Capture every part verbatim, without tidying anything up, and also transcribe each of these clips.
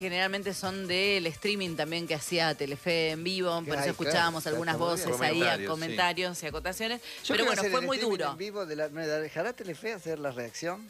Generalmente son del streaming también que hacía Telefe en vivo, por eso escuchábamos claro, algunas voces ahí, comentarios, comentarios sí. y acotaciones. Yo pero bueno, fue muy duro. En vivo de la, ¿me dejará Telefe hacer la reacción?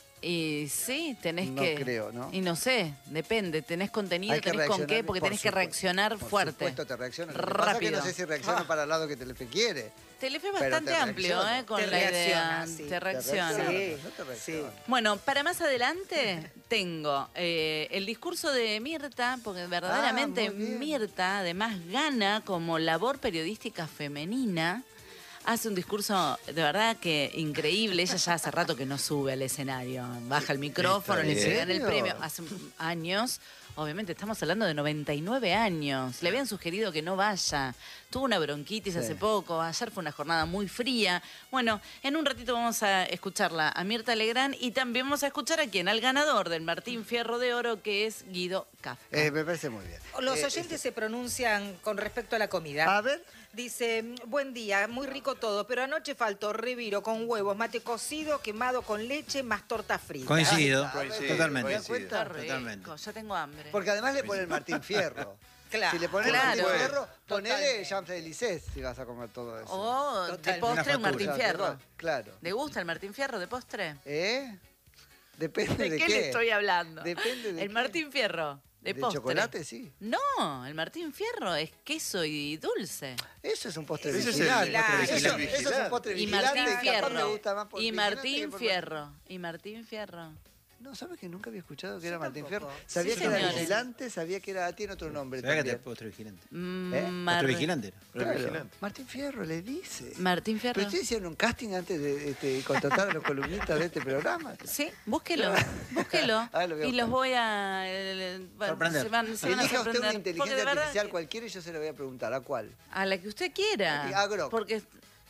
Y sí, tenés no que... No creo, ¿no? Y no sé, depende. ¿Tenés contenido? ¿Tenés con qué? Porque tenés que reaccionar por fuerte. Por supuesto te reacciona. Rápido. Pasa que no sé si reacciona ah. para el lado que Telefe quiere. Telefe es bastante amplio, ¿eh? Con te la idea. Sí. Te reacciona. Te reacciona. Sí. No te reacciona. Sí. Bueno, para más adelante tengo eh, el discurso de Mirta, porque verdaderamente ah, Mirta además gana como labor periodística femenina. Hace un discurso de verdad que increíble. Ella ya hace rato que no sube al escenario. Baja el micrófono, le entregan el premio. Hace años. Obviamente, estamos hablando de noventa y nueve años. Le habían sugerido que no vaya. Tuvo una bronquitis sí. hace poco. Ayer fue una jornada muy fría. Bueno, en un ratito vamos a escucharla a Mirta Legrand y también vamos a escuchar a quién, al ganador del Martín Fierro de Oro, que es Guido Kafka. Eh, me parece muy bien. Los eh, oyentes este... se pronuncian con respecto a la comida. A ver. Dice, buen día, muy rico todo, pero anoche faltó reviro con huevos, mate cocido, quemado con leche, más torta frita. Coincido, Ah, coincido. Totalmente. Coincido. Totalmente. Ya tengo hambre. Porque además le pone el Martín Fierro. Claro. Si le pones claro. el Martín Fierro, ponele Champs-Élysées si vas a comer todo eso. Oh, Totalmente. de postre un Martín Fierro. Claro. ¿Le gusta el Martín Fierro de postre? ¿Eh? Depende de, ¿De qué, qué le estoy hablando? Depende de El qué. Martín Fierro. De, ¿De postre. chocolate, sí? No, el Martín Fierro es queso y dulce. Eso es un postre Ese vigilante. es el postre Eso, eso es un postre Y vigilante. Martín Fierro. Y Martín Fierro. Y Martín Fierro. No, ¿sabes que nunca había escuchado que era Yo Martín tampoco. Fierro? Sabía Sí, que era señores. vigilante, sabía que era, tiene otro nombre ¿Sabés que también. te postre vigilante? Mm, ¿Eh? Mar- Postre vigilante era. Claro, Vigilante. Martín Fierro le dice. Martín Fierro. Pero ustedes hicieron un casting antes de este, contratar a los columnistas de este programa. Sí, búsquelo, búsquelo. Ah, lo voy a y los buscar. voy a... eh, bueno, Sorprender. Se van, se van a Elija usted sorprender. una Porque de inteligencia verdad artificial que- cualquiera y yo se lo voy a preguntar. ¿A cuál? A la que usted quiera. A Grok. Porque...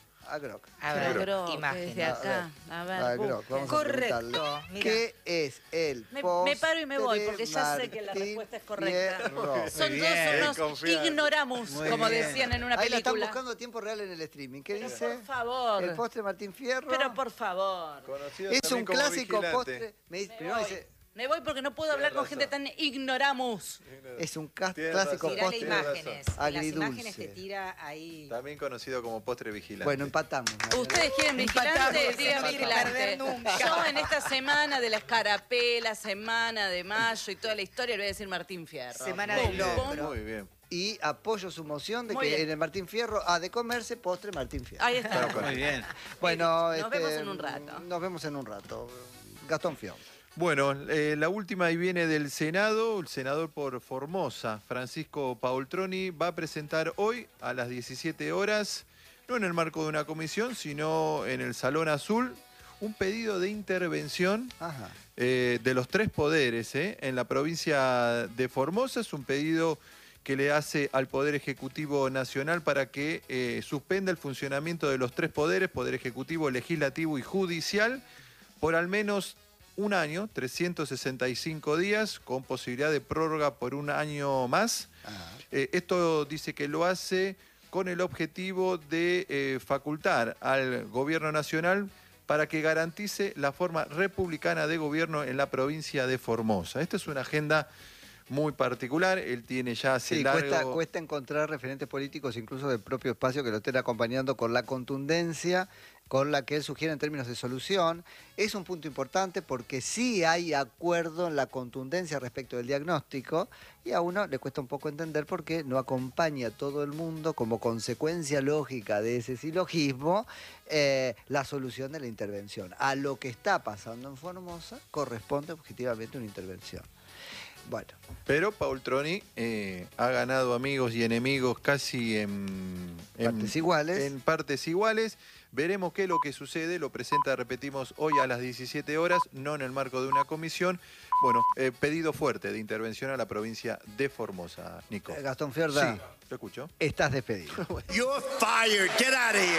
A Grok. A Pero ver, Grok, imágenes. desde acá. A ver, A Grok, busque. vamos Correcto, a preguntarle. mira. ¿Qué es el Me, postre me paro y me voy, porque ya sé que la Martín respuesta es correcta. Fierro? Son Muy todos bien, unos confiado. ignoramos, Muy como bien. decían en una Ahí la están película. buscando a tiempo real en el streaming. ¿Qué Pero dice? por favor. El postre Martín Fierro. Pero por favor. Conocido es también un como clásico vigilante. postre. Me dice, Me primero voy. dice, Me voy porque no puedo hablar con razón. gente tan ignoramos. es un ca- Tiene clásico razón. Tirale postre. imágenes. En las agridulce. imágenes te tira ahí. También conocido como postre vigilante. Bueno, empatamos. ¿no? Ustedes quieren vigilante, Empatamos, digan no quieren perder vigilante. nunca. Yo en esta semana de la escarapela, semana de mayo y toda la historia, le voy a decir Martín Fierro. Semana Pum, del Bien, logro. muy bien. Y apoyo su moción de Muy que bien. en el Martín Fierro ha de comerse postre Martín Fierro. Ahí está. Muy bien. Bueno, Nos vemos en un rato. Nos vemos en un rato. Gastón Fion. Bueno, eh, la última ahí viene del Senado. El senador por Formosa, Francisco Paoltroni, va a presentar hoy a las diecisiete horas, no en el marco de una comisión, sino en el Salón Azul, un pedido de intervención Ajá. eh, de los tres poderes eh, en la provincia de Formosa. Es un pedido que le hace al Poder Ejecutivo Nacional para que eh, suspenda el funcionamiento de los tres poderes, Poder Ejecutivo, Legislativo y Judicial, por al menos un año, trescientos sesenta y cinco días, con posibilidad de prórroga por un año más. Ajá. Eh, esto dice que lo hace con el objetivo de eh, facultar al Gobierno Nacional para que garantice la forma republicana de gobierno en la provincia de Formosa. Esta es una agenda muy particular, él tiene ya hace Sí, largo... cuesta, cuesta encontrar referentes políticos, incluso del propio espacio, que lo estén acompañando con la contundencia con la que él sugiere en términos de solución. Es un punto importante porque sí hay acuerdo en la contundencia respecto del diagnóstico y a uno le cuesta un poco entender por qué no acompaña a todo el mundo como consecuencia lógica de ese silogismo eh, la solución de la intervención. A lo que está pasando en Formosa corresponde objetivamente una intervención. Bueno. Pero Paoltroni eh, ha ganado amigos y enemigos casi en, en Partes iguales. En partes iguales. Veremos qué es lo que sucede. Lo presenta, repetimos, hoy a las diecisiete horas, no en el marco de una comisión. Bueno, eh, pedido fuerte de intervención a la provincia de Formosa, Nico. Eh, Gastón Fiorda. Sí, lo escucho. Estás despedido. You're fired. Get out of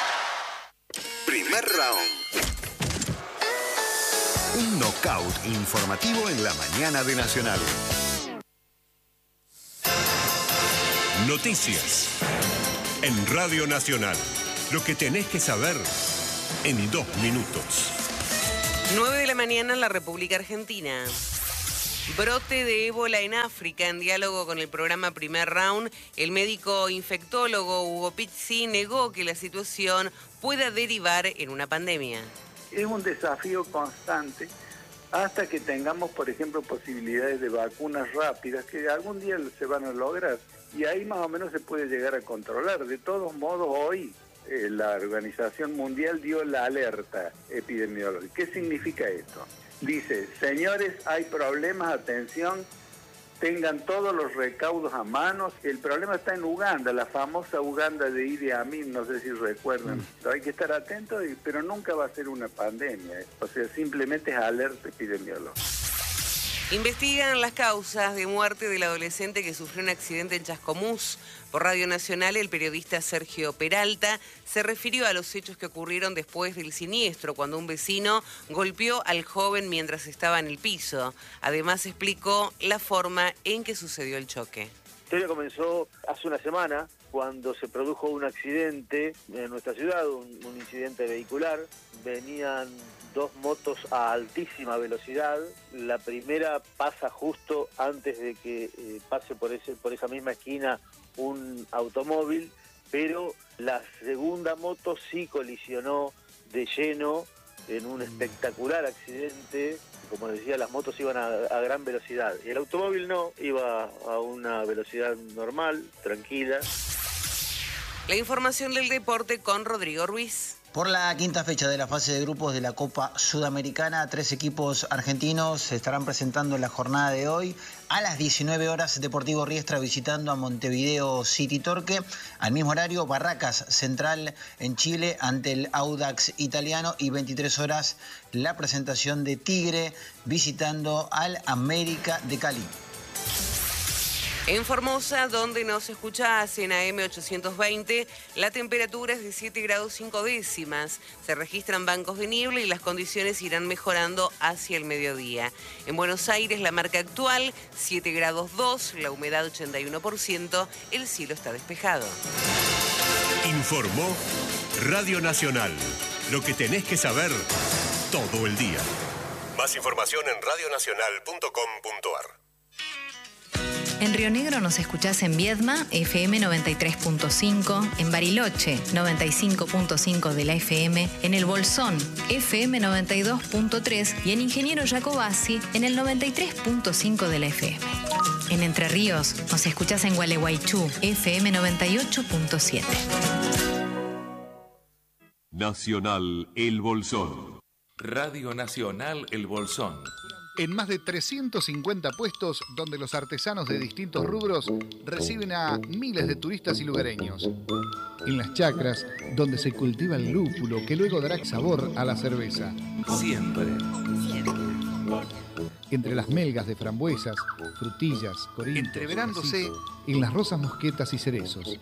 here. Primer round. Un knockout informativo en la mañana de Nacional. Noticias. En Radio Nacional. Lo que tenés que saber en dos minutos. nueve de la mañana en la República Argentina. Brote de ébola en África. En diálogo con el programa Primer Round, el médico infectólogo Hugo Pizzi negó que la situación pueda derivar en una pandemia. Es un desafío constante hasta que tengamos, por ejemplo, posibilidades de vacunas rápidas que algún día se van a lograr. Y ahí más o menos se puede llegar a controlar. De todos modos, hoy eh, la Organización Mundial dio la alerta epidemiológica. ¿Qué significa esto? Dice, señores, hay problemas, atención, tengan todos los recaudos a mano. El problema está en Uganda, la famosa Uganda de Idi Amin, no sé si recuerdan. Mm. Hay que estar atentos, pero nunca va a ser una pandemia. O sea, simplemente es alerta epidemiológica. Investigan las causas de muerte del adolescente que sufrió un accidente en Chascomús. Por Radio Nacional, el periodista Sergio Peralta se refirió a los hechos que ocurrieron después del siniestro, cuando un vecino golpeó al joven mientras estaba en el piso. Además, explicó la forma en que sucedió el choque. La historia comenzó hace una semana, cuando se produjo un accidente en nuestra ciudad, un, un incidente vehicular. Venían dos motos a altísima velocidad. La primera pasa justo antes de que eh, pase por, ese, por esa misma esquina un automóvil, pero la segunda moto sí colisionó de lleno en un espectacular accidente. Como decía, las motos iban a, a gran velocidad y el automóvil no, iba a una velocidad normal, tranquila. La información del deporte con Rodrigo Ruiz. Por la quinta fecha de la fase de grupos de la Copa Sudamericana, tres equipos argentinos se estarán presentando en la jornada de hoy. A las diecinueve horas, Deportivo Riestra visitando a Montevideo City Torque. Al mismo horario, Barracas Central en Chile ante el Audax italiano. Y veintitrés horas, la presentación de Tigre visitando al América de Cali. En Formosa, donde nos escuchás en A M ochocientos veinte, la temperatura es de siete grados cinco décimas. Se registran bancos de niebla y las condiciones irán mejorando hacia el mediodía. En Buenos Aires, la marca actual, siete grados dos, la humedad ochenta y uno por ciento, el cielo está despejado. Informó Radio Nacional. Lo que tenés que saber todo el día. Más información en radio nacional punto com punto a r. En Río Negro nos escuchás en Viedma, F M noventa y tres punto cinco, en Bariloche, noventa y cinco punto cinco de la F M, en El Bolsón, F M noventa y dos punto tres y en Ingeniero Jacobasi, en el noventa y tres punto cinco de la F M. En Entre Ríos nos escuchás en Gualeguaychú, F M noventa y ocho punto siete. Nacional El Bolsón. Radio Nacional El Bolsón. En más de trescientos cincuenta puestos donde los artesanos de distintos rubros reciben a miles de turistas y lugareños. En las chacras, donde se cultiva el lúpulo que luego dará sabor a la cerveza. Siempre. Entre las melgas de frambuesas, frutillas, corintios, entreverándose en las rosas mosquetas y cerezos.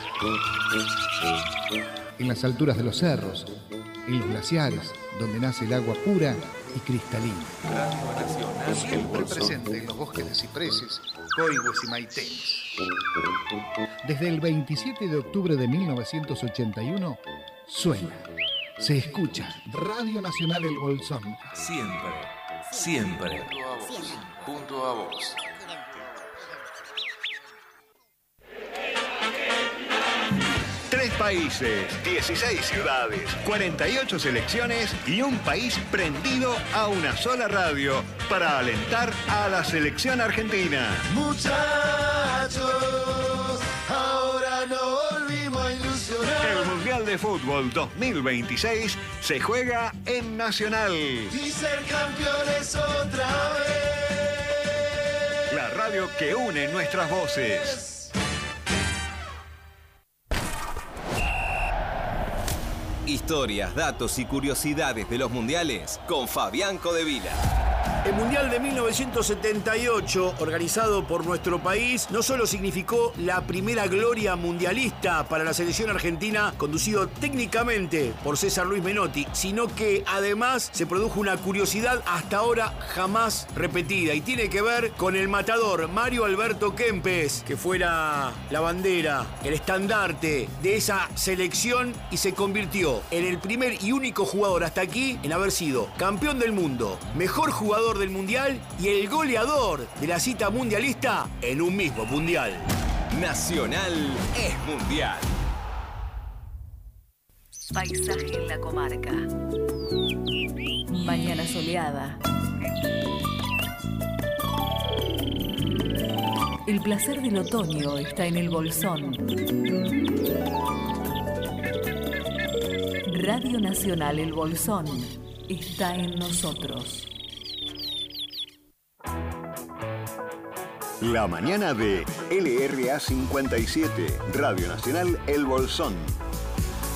En las alturas de los cerros, en los glaciares, donde nace el agua pura y cristalina. Siempre presente en los bosques de cipreses, coigües y maitenes. Desde el veintisiete de octubre de mil novecientos ochenta y uno, suena, se escucha Radio Nacional El Bolsón. Siempre, siempre, junto a vos. Tres países, dieciséis ciudades, cuarenta y ocho selecciones y un país prendido a una sola radio para alentar a la selección argentina. Muchachos, ahora no volvimos a ilusionar. El Mundial de Fútbol dos mil veintiséis se juega en Nacional. Y ser campeones otra vez. La radio que une nuestras voces. Historias, datos y curiosidades de los mundiales con Fabián Codevila. El Mundial de mil novecientos setenta y ocho, organizado por nuestro país, no solo significó la primera gloria mundialista para la selección argentina, conducido técnicamente por César Luis Menotti, sino que además se produjo una curiosidad hasta ahora jamás repetida y tiene que ver con el matador Mario Alberto Kempes, que fuera la bandera, el estandarte de esa selección y se convirtió en el primer y único jugador hasta aquí en haber sido campeón del mundo, mejor jugador ganador del Mundial y el goleador de la cita mundialista en un mismo Mundial. Nacional es Mundial. Paisaje en la comarca. Mañana soleada. El placer del otoño está en el Bolsón. Radio Nacional El Bolsón está en nosotros. La mañana de L R A cincuenta y siete, Radio Nacional El Bolsón.